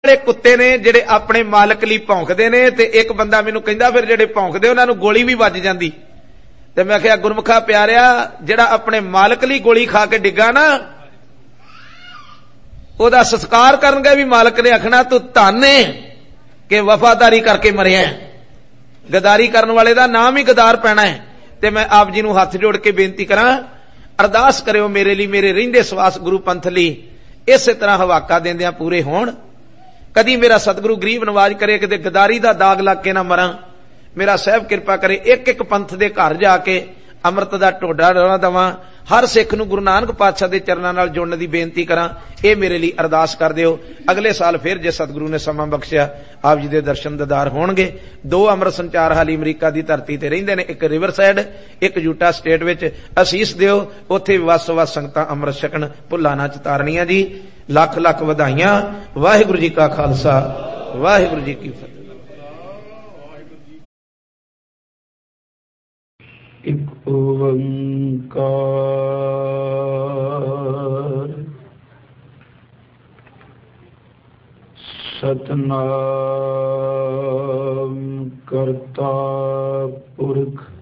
कुत्ते ने जिहड़े अपने मालक लई भौंकदे ने ते एक बंदा मैनूं कहिंदा फिर जिहड़े भौंकदे उन्हां नूं गोली भी वज जांदी। ते मैं आखिया गुरमुखा प्यारिया जिहड़ा अपने मालक लई गोली खा के डिग्गा ना ओहदा संस्कार करनगे भी मालक ने आखना तू धन है कि वफादारी करके मरिया। गदारी करने वाले दा नाम ही गदार पैना है। ते मैं आप जी नूं हथ जोड़ के बेनती करां अरदास करियो मेरे लिए, मेरे रहिंदे सवास गुरु पंथ लई इसे तरह हवाका देंदियां पूरे होण। कदी मेरा सतगुरु गरीब नवाज करे कि गदारी दा दाग लग के ना मरां। मेरा साहब कृपा करे एक एक पंथ दे घर जाके अमृत दा ढोडा ना दवां। हर सिख नूं गुरु नानक पातशाह दे चरनां नाल जुड़न दी बेनती करां। ये मेरे लिए अरदास कर दिओ। अगले साल फिर जे सतगुरु ने समा बख्शिया आप जी दे दर्शन दीदार होणगे। 2 अमृत संचार हाली अमरीका दी धरती ते रहिंदे ने, एक रिवर साइड एक यूटा स्टेट विच। असीस दिओ उत्थे वस वस संगतां अमृत छकण भुल्ला ना चतारनियां जी। लख लख वधाइयां। वाहिगुरू जी का खालसा वाहिगुरू जी की फतेह। एक ओंकार सतनाम करता पुरख